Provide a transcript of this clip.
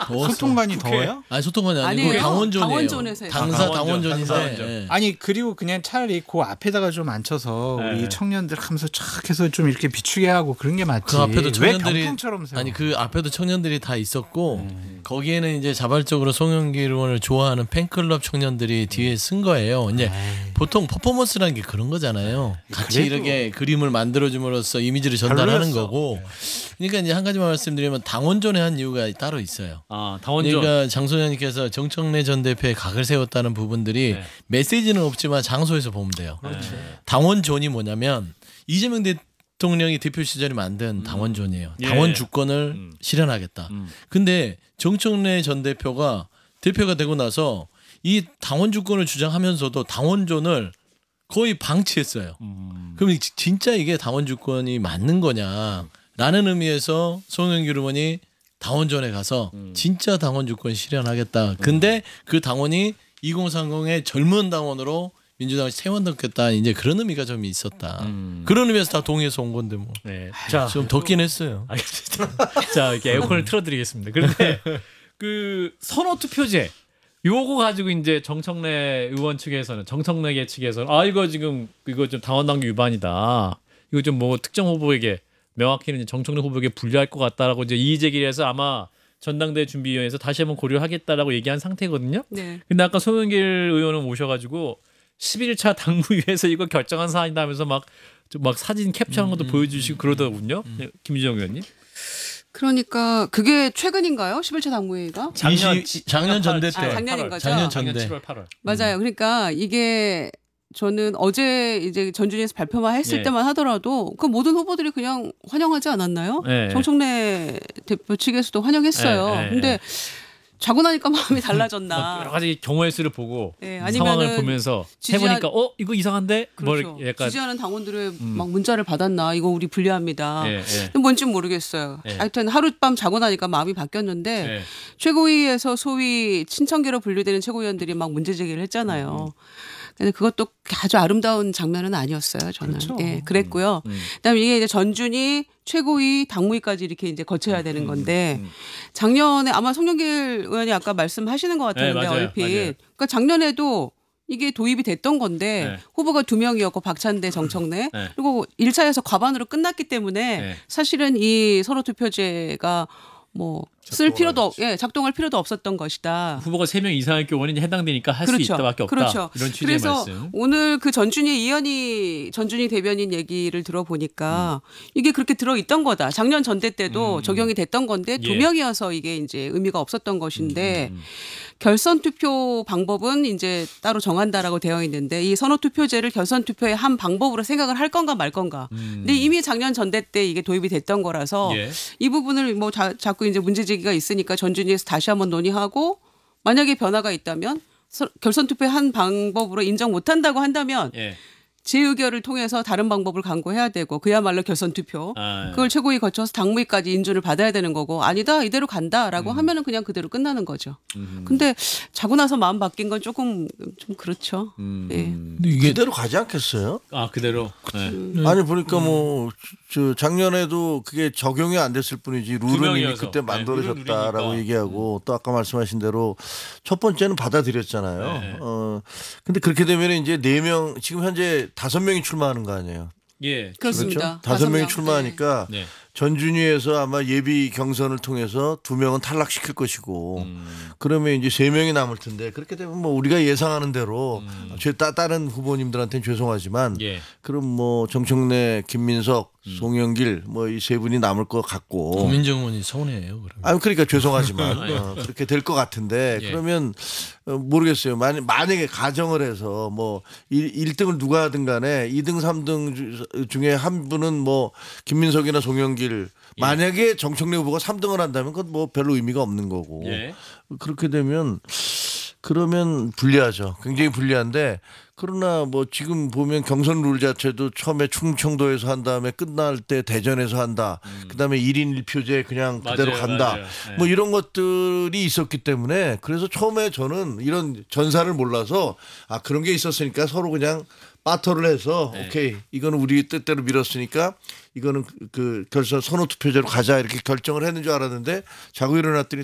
소통관이 더워요? 아니 소통관이 아니고 아니에요. 당원존이에요. 당원존에서 해요. 당사 당원존. 당원존인데. 예. 아니 그리고 그냥 차라리 그 앞에다가 좀 앉혀서 네. 우리 청년들 하면서 촥 해서 좀 이렇게 비추게 하고 그런 게 맞지. 그 앞에도 왜 청년들이 병풍처럼 세워? 아니 그 앞에도 청년들이 다 있었고 거기에는 이제 자발적으로 송영길 의원을 좋아하는 팬클럽 청년들이 뒤에 쓴 거예요. 이제 보통 퍼포먼스라는 게 그런 거잖아요. 같이 그래도. 이렇게 그림을 만들어줌으로써 이미지를 전달하는 별로였어. 거고. 그러니까 이제 한 가지만 말씀드리면 당원존에 한 이유가 따로 있어요. 아, 당원존. 그러니까 장소장님께서 정청래 전 대표의 각을 세웠다는 부분들이 네. 메시지는 없지만 장소에서 보면 돼요. 당원존이 뭐냐면 이재명 대통령이 대표 시절에 만든 당원존이에요. 예. 당원 주권을 실현하겠다. 근데 정청래 전 대표가 되고 나서 이 당원 주권을 주장하면서도 당원존을 거의 방치했어요. 그럼 진짜 이게 당원 주권이 맞는 거냐라는 의미에서 송영길 의원이 당원존에 가서 진짜 당원 주권 실현하겠다. 근데 그 당원이 2030의 젊은 당원으로 민주당을 세워넣겠다. 이제 그런 의미가 좀 있었다. 그런 의미에서 다 동의해서 온 건데 뭐. 네. 자, 좀 덥긴 했어요. 알겠습니다. 자, 이렇게 에어컨을 틀어드리겠습니다. 그런데 그 선호 투표제 요거 가지고 이제 정청래 의원 측에서는 정청래계 측에서는 아 이거 지금 이거 좀 당원당규 위반이다. 이거 좀 뭐 특정 후보에게 명확히는 이제 정청래 후보에게 불리할 것 같다라고 이제 이의 제기를 해서 아마 전당대 준비위원회에서 다시 한번 고려하겠다라고 얘기한 상태거든요. 네. 근데 아까 송영길 의원은 오셔가지고 11차 당무위에서 이거 결정한 사안이다 하면서 막 사진 캡처한 것도 보여주시고 그러더군요. 네, 김유정 의원님. 그러니까 그게 최근인가요? 11차 당무회의가? 작년 전대 때. 작년인 거죠? 작년 작년 전대. 7월 8월. 맞아요. 그러니까 이게 저는 어제 이제 전준위에서 발표만 했을 예. 때만 하더라도 그 모든 후보들이 그냥 환영하지 않았나요? 예. 정청래 대표 측에서도 환영했어요. 예, 예, 근데 예. 자고 나니까 마음이 막 달라졌나? 여러 가지 경우의 수를 보고 예, 상황을 아니면은 보면서 지지한- 해보니까 이거 이상한데 그렇죠. 뭐 약간 지지하는 당원들의 막 문자를 받았나? 이거 우리 불리합니다. 예, 예. 뭔지 모르겠어요. 예. 하여튼 하룻밤 자고 나니까 마음이 바뀌었는데 예. 최고위에서 소위 친청계로 분류되는 최고위원들이 막 문제 제기를 했잖아요. 근데 그것도 아주 아름다운 장면은 아니었어요. 저는. 그렇죠. 예, 그랬고요. 그다음에 이게 이제 전준이 최고위 당무위까지 이렇게 이제 거쳐야 되는 건데 작년에 아마 송영길 의원이 아까 말씀하시는 것 같았는데 네, 맞아요. 얼핏. 맞아요. 그러니까 작년에도 이게 도입이 됐던 건데 네. 후보가 2명이었고 박찬대, 정청래 네. 그리고 1차에서 과반으로 끝났기 때문에 네. 사실은 이 선호 투표제가 뭐 쓸 필요도 작동할 필요도 없었던 것이다. 후보가 3명 이상의 경우는 해당되니까 할 수 그렇죠. 있다밖에 없다. 그렇죠. 이런 취지의 그래서 말씀. 오늘 그 전준희 대변인 얘기를 들어보니까 이게 그렇게 들어있던 거다. 작년 전대 때도 적용이 됐던 건데 두 예. 명이어서 이게 이제 의미가 없었던 것인데 결선 투표 방법은 이제 따로 정한다라고 되어 있는데 이 선호 투표제를 결선 투표의 한 방법으로 생각을 할 건가 말 건가. 근데 이미 작년 전대 때 이게 도입이 됐던 거라서 예. 이 부분을 뭐 자꾸 이제 문제 제기가 있으니까 전준위에서 다시 한번 논의하고 만약에 변화가 있다면 결선 투표의 한 방법으로 인정 못한다고 한다면 예. 재의결을 통해서 다른 방법을 강구해야 되고 그야말로 결선 투표 아, 그걸 최고위 거쳐서 당무위까지 인준을 받아야 되는 거고 아니다 이대로 간다라고 하면은 그냥 그대로 끝나는 거죠. 근데 자고 나서 마음 바뀐 건 조금 좀 그렇죠. 예. 근데 이게 그대로 가지 않겠어요? 그대로. 네. 아니 보니까 뭐 저 작년에도 그게 적용이 안 됐을 뿐이지 두 룰은 이미 명이어서. 그때 네, 만들어졌다라고 룰은 얘기하고 또 아까 말씀하신 대로 첫 번째는 받아들였잖아요. 네. 근데 그렇게 되면 이제 4명 지금 현재 5명이 출마하는 거 아니에요? 예. 그렇습니다. 그렇죠? 5명이 명. 출마하니까 네. 전준위에서 아마 예비 경선을 통해서 2명은 탈락시킬 것이고 그러면 이제 3명이 남을 텐데 그렇게 되면 뭐 우리가 예상하는 대로 다른 후보님들한테는 죄송하지만 예. 그럼 뭐 정청래, 김민석, 송영길 뭐 이 세 분이 남을 것 같고 고민정 의원이 서운해요. 그러면. 아니 그러니까 죄송하지만 그렇게 될 것 같은데 예. 그러면 모르겠어요. 만약에 가정을 해서 뭐 1등을 누가 하든 간에 2등, 3등 중에 한 분은 뭐 김민석이나 송영길 만약에 정청래 후보가 3등을 한다면 그건 뭐 별로 의미가 없는 거고 예. 그렇게 되면 그러면 불리하죠. 굉장히 불리한데 그러나 뭐 지금 보면 경선 룰 자체도 처음에 충청도에서 한 다음에 끝날 때 대전에서 한다. 그다음에 1인 1표제 그냥 그대로 맞아요, 간다. 맞아요. 네. 뭐 이런 것들이 있었기 때문에 그래서 처음에 저는 이런 전사를 몰라서 그런 게 있었으니까 서로 그냥 바터를 해서 오케이 이거는 우리 뜻대로 밀었으니까 이거는 그 결선 선호 투표제로 가자 이렇게 결정을 했는 줄 알았는데 자고 일어났더니